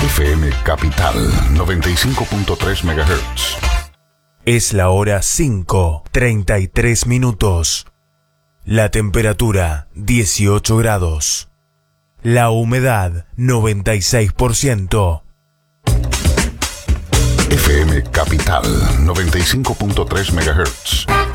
FM Capital 95.3 MHz. Es la hora 5:33. La temperatura 18 grados. La humedad 96%. FM Capital 95.3 MHz.